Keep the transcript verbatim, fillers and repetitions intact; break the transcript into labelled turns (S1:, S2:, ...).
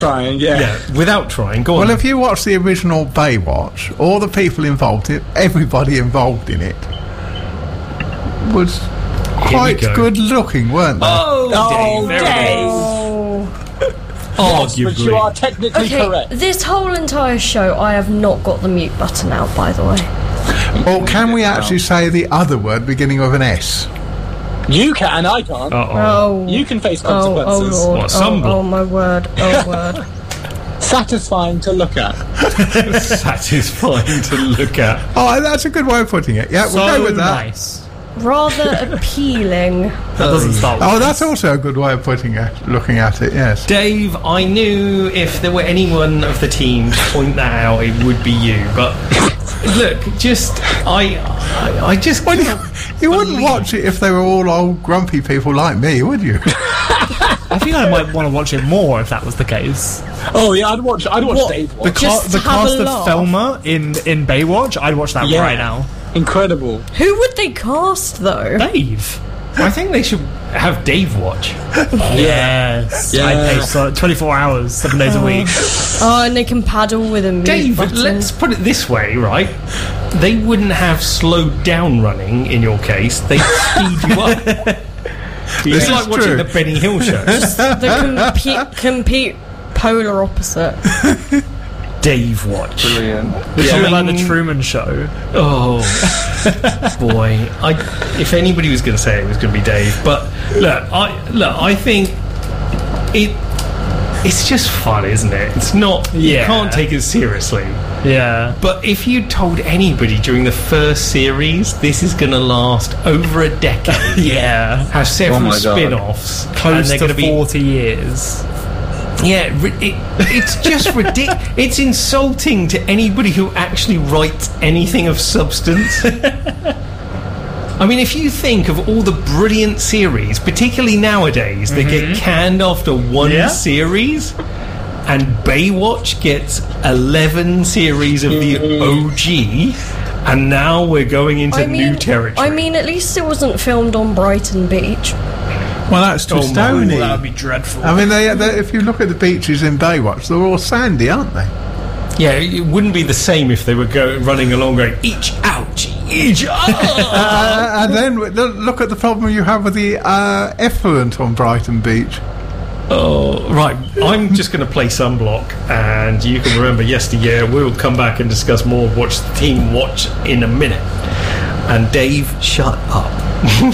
S1: Trying, yeah.
S2: Yeah, without trying. Go on.
S3: Well, if you watch the original Baywatch, all the people involved in everybody involved in it was quite
S2: go.
S3: good looking, weren't they?
S2: Oh,
S1: Oh,
S2: Dave, there it is.
S1: Yes, but you are
S2: Arguably.
S1: technically
S4: Okay,
S1: correct.
S4: this whole entire show, I have not got the mute button out, by the way.
S3: Or can we actually say the other word beginning with an S?
S1: You can, I can't.
S2: Uh-oh.
S4: Oh.
S1: You can face
S4: Oh, oh
S1: consequences.
S4: Lord.
S2: What,
S4: oh,
S2: sunblock?
S4: oh, my word. Oh, word.
S1: Satisfying to look at.
S2: Satisfying to look at.
S3: Oh, that's a good way of putting it. Yeah, we'll
S5: So
S3: go with that.
S5: nice.
S4: Rather appealing.
S5: That doesn't start with
S3: Oh,
S5: S.
S3: that's also a good way of putting it, looking at it, yes.
S2: Dave, I knew if there were anyone of the team to point that out, it would be you. But look, just I, I, I just
S3: Well, you,
S2: can't
S3: you wouldn't
S2: believe-
S3: watch it if they were all old grumpy people like me, would you?
S5: I think I might want to watch it more if that was the case.
S1: Oh yeah, I'd watch. I'd watch
S4: What?
S1: Dave
S5: The,
S1: watch.
S5: ca-
S4: Just
S5: the
S4: to have
S5: cast
S4: a
S5: of
S4: laugh.
S5: Thelma in, in Baywatch, I'd watch that
S1: Yeah.
S5: right now.
S1: Incredible.
S4: Who would they cast, though?
S5: Dave.
S2: I think they should have Dave watch.
S5: Yes.
S1: Yeah.
S5: I pay so twenty-four hours, seven days a week.
S4: Oh, and they can paddle with a mute
S2: Dave,
S4: button.
S2: let's put it this way, right? They wouldn't have slowed down running in your case. They'd speed you up.
S3: This
S2: It's like
S3: is
S2: watching
S3: true.
S2: the Benny Hill show.
S4: The compete, compete polar opposite.
S2: Dave watch.
S1: Brilliant.
S5: It's
S2: Yeah, I
S5: like the
S2: mean-
S5: Truman Show.
S2: Oh boy! I, if anybody was going to say it, it was going to be Dave. But look, I look. I think it. It's just fun, isn't it? It's not. You
S5: Yeah.
S2: can't take it seriously.
S5: Yeah.
S2: But if you told anybody during the first series this is going to last over a decade,
S5: Yeah.
S2: have several
S1: Oh my God.
S2: spin-offs, and
S5: Close
S2: they're
S5: to
S2: going to be
S5: forty years.
S2: yeah, ri- it, it's just ridiculous. It's insulting to anybody who actually writes anything of substance. I mean, if you think of all the brilliant series, particularly nowadays, that get canned after one
S5: Yeah.
S2: series, and Baywatch gets eleven series of the O G, and now we're going into
S4: I mean,
S2: new territory.
S4: I mean, at least it wasn't filmed on Brighton Beach.
S3: Well, that's too
S2: Oh, my
S3: stony.
S5: That would be dreadful.
S3: I mean, they, they, if you look at the beaches in Baywatch, they're all sandy, aren't they?
S2: yeah, it wouldn't be the same if they were go, running along going, each ouch, each ah.
S3: Uh, and then w- look at the problem you have with the uh, effluent on Brighton Beach.
S2: Oh, right. I'm just going to play Sunblock, and you can remember yesteryear. We'll come back and discuss more Watch the Team Watch in a minute. And Dave, shut up.